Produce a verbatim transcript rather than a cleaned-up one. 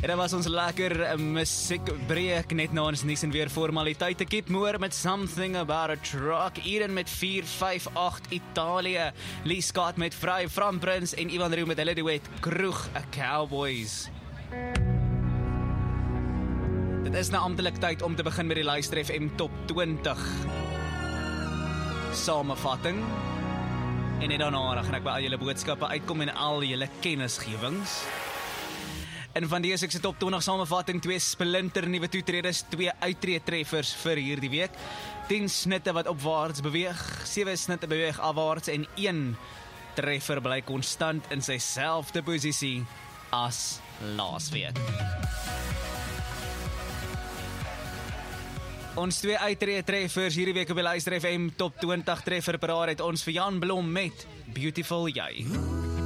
En dit was ons lekker musiekbreek net na ons nuus en weer formaliteite. Keep Moore met Something About a Truck, Eden met vier vyf agt Italië, Lee Scott met Vry, Fran Prins en Ivan Roo met hulle duet Kroeg a Cowboys. Dit is nou amptelik tyd om te begin met die Luister F M Top twintig samevatting. En net daarna dan gaan ek by al julle boodskappe uitkom en al julle kennisgewings. En van die se Top twintig samevatting, twee splinter nuwe toetredes, twee uittreetreffers vir hierdie week. tien snitte wat opwaarts beweeg, sewe snitte beweeg afwaarts en een treffer bly konstant in sy selfde posisie as laasweek. Ons twee uittreetreffers hierdie week op die Luister F M Top twintig treffer paraat het ons vir Jan Blom met Beautiful Jy.